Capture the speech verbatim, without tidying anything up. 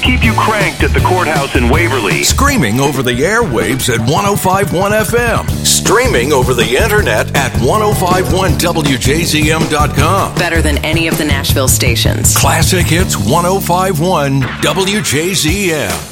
keep you cranked at the courthouse in Waverly. Screaming over the airwaves at one oh five point one F M. Streaming over the internet at ten fifty-one W J Z M dot com. Better than any of the Nashville stations. Classic Hits ten fifty-one W J Z M.